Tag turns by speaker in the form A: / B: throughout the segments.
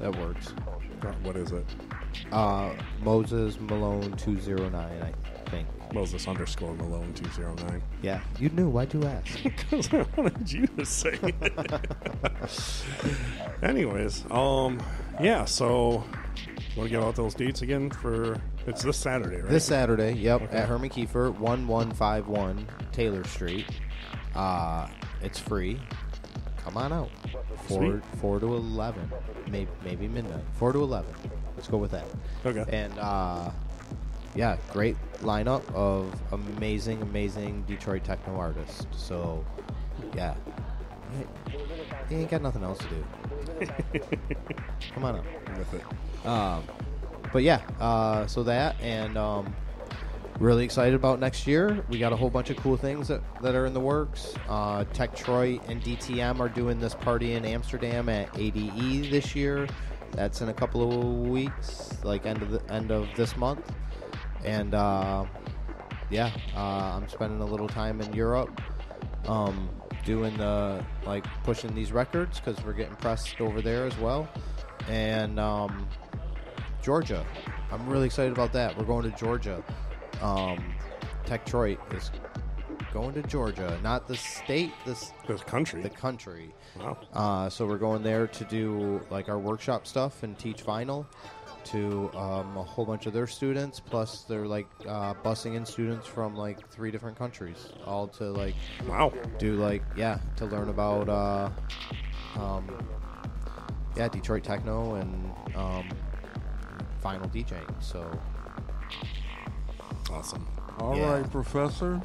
A: that works.
B: What is it?
A: Moses Malone 209, I think.
B: Moses _ Malone 209.
A: Yeah, you knew. Why'd you ask?
B: Because I wanted you to say it. Anyways, yeah. So, want to get out those dates again for? It's this Saturday, right?
A: This Saturday, yep,
B: Okay.
A: at Herman Kiefer, 1151 Taylor Street. It's free. Come on out. 4 to 11, maybe midnight. 4 to 11. Let's go with that.
B: Okay.
A: And yeah, great lineup of amazing Detroit techno artists. So yeah, you ain't got nothing else to do. Come on up.
B: With it.
A: But yeah, so that, and really excited about next year. We got a whole bunch of cool things that are in the works. Techtroit and DTM are doing this party in Amsterdam at ADE this year. That's in a couple of weeks, like end of this month. And yeah, I'm spending a little time in Europe, doing pushing these records because we're getting pressed over there as well. And Georgia, I'm really excited about that. We're going to Georgia. Techtroit is going to Georgia, not the state, the
B: country.
A: The country.
B: Wow.
A: So we're going there to do like our workshop stuff and teach vinyl to a whole bunch of their students. Plus, they're like busing in students from like 3 different countries, all to like do to learn about Detroit techno and vinyl DJing. So
B: awesome.
C: All right, Professor.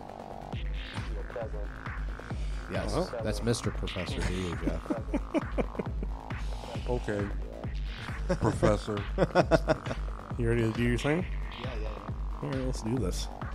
A: Yes, that's Mr. Professor to you, Jeff.
C: Okay, Professor.
B: You ready to do your thing?
A: Yeah.
B: All right, let's do this.